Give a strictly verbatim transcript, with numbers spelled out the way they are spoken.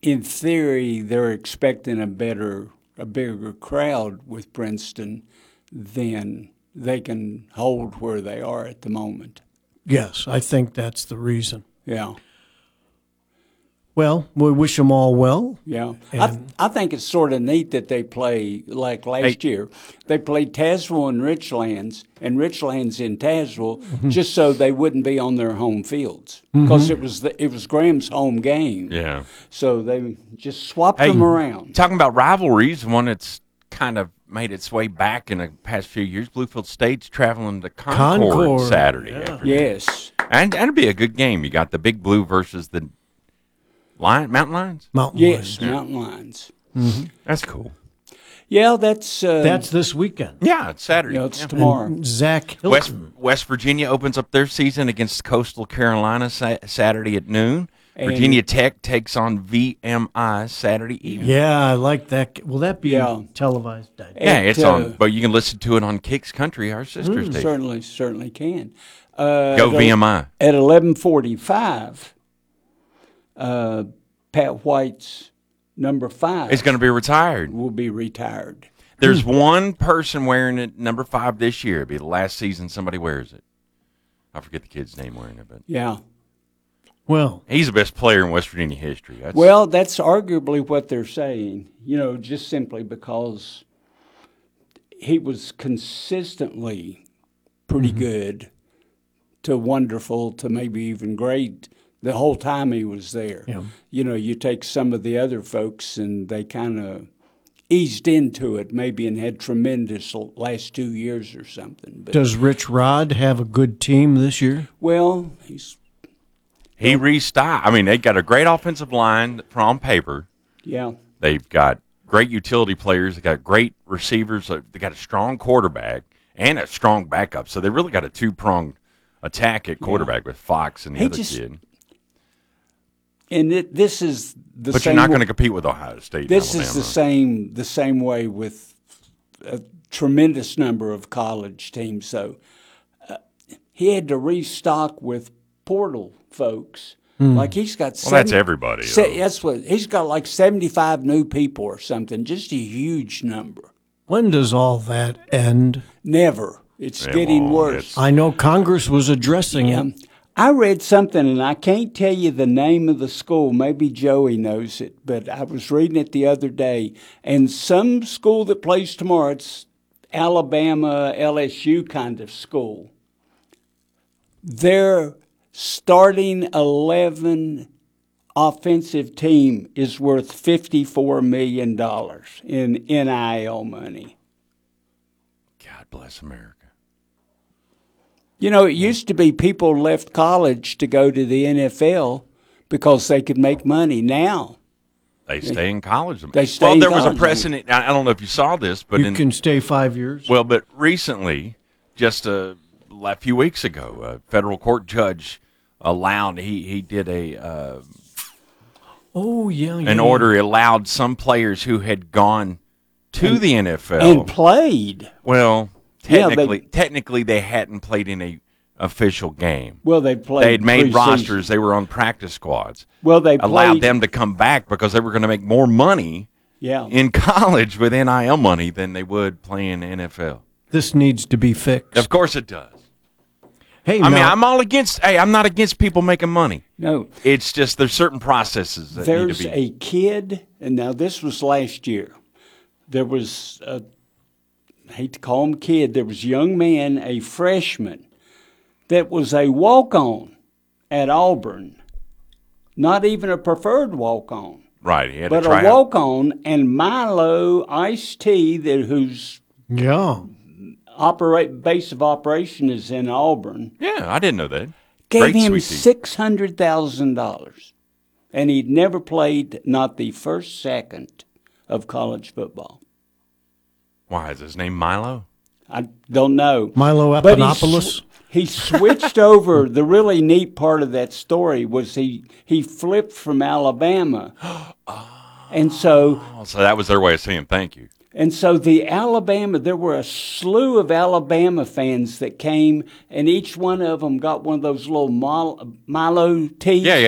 in theory, they're expecting a better, a bigger crowd with Princeton than they can hold where they are at the moment. Yes, I think that's the reason. Yeah. Well, we wish them all well. Yeah. I, th- I think it's sort of neat that they play, like last Hey. year, they played Tazewell and Richlands, and Richlands in Tazewell, mm-hmm. just so they wouldn't be on their home fields. Because mm-hmm. it was the, it was Graham's home game. Yeah. So they just swapped Hey, them around. Talking about rivalries, one that's kind of made its way back in the past few years, Bluefield State's traveling to Concord, Concord. Saturday Yeah. afternoon. Yes. And that'll be a good game. You got the Big Blue versus the Lion, Mountain Lions? Mountain Yes, Lions. Mountain Lions. Mm-hmm. That's cool. Yeah, that's... Uh, That's this weekend. Yeah, it's Saturday. Yeah, it's Yeah. tomorrow. And Zach West, Hilton. West Virginia opens up their season against Coastal Carolina sa- Saturday at noon. And- Virginia Tech takes on V M I Saturday evening. Yeah, I like that. Will that be Yeah. televised? Yeah, At, it's uh, on, but you can listen to it on Kicks Country, our sister station. Certainly, certainly can. Uh, Go at- V M I. At eleven forty-five, uh, Pat White's number five It's going to be retired. will be retired. There's one person wearing it, number five this year. It'll be the last season somebody wears it. I forget the kid's name wearing it, but Yeah. Well, he's the best player in West Virginia history. That's, Well, that's arguably what they're saying, you know, just simply because he was consistently pretty Mm-hmm. good to wonderful to maybe even great the whole time he was there. Yeah. You know, you take some of the other folks and they kind of eased into it maybe and had tremendous l- last two years or something. But, does Rich Rod have a good team this year? well, he's, he restocked. I mean, they got a great offensive line on paper. yeah. They've got great utility players. They got great receivers. uh, They got a strong quarterback and a strong backup. So they really got a two-pronged attack at quarterback with Fox and the He other just- kid. And it, this is the But same you're not wa- going to compete with Ohio State. and This is Alabama. the same the same way with a tremendous number of college teams. So uh, he had to restock with portal folks. Like he's got. Well, that's everybody, se- though. that's what he's got. Like seventy-five new people or something. Just a huge number. When does all that end? Never. It's It getting won't. worse. It's- I know Congress was addressing it. Um, I read something, and I can't tell you the name of the school. Maybe Joey knows it, but I was reading it the other day. And some school that plays tomorrow, it's Alabama, L S U kind of school. Their starting eleven offensive team is worth fifty-four million dollars in N I L money. God bless America. You know, it used to be people left college to go to the N F L because they could make money. Now, They stay in college. They stay well, in there was a college. precedent. I I don't know if you saw this, but You in, can stay five years. well, but recently, just a, a few weeks ago, a federal court judge allowed he he did a uh, oh, yeah, yeah. an order allowed some players who had gone to the N F L. and played. well, Yeah, they- technically, technically they hadn't played in a official game. Well, they played. They had made preseason. rosters. They were on practice squads. Well, they allowed played, them to come back because they were going to make more money Yeah, in college with N I L money than they would playing N F L. This needs to be fixed. Of course it does. Hey, I mean, now, I'm all against. Hey, I'm not against people making money. no. It's just there's certain processes that There's need to be. a kid, and now this was last year. There was a, I hate to call him kid. There was a young man, a freshman, that was a walk-on at Auburn. Not even a preferred walk-on. right. He had But to try a out. walk-on and Milo Ice T, that whose yeah. operate base of operation is in Auburn, Yeah, I didn't know that. gave Great him sweet tea. six hundred thousand dollars, and he'd never played not the first second of college football. Why is his name Milo? I don't know. Milo But he, Epanopoulos. sw- he switched over. The really neat part of that story was he he flipped from Alabama, and so. Oh, so that was their way of saying thank you. And so the Alabama, there were a slew of Alabama fans that came, and each one of them got one of those little Milo, Milo teas. Yeah, yeah.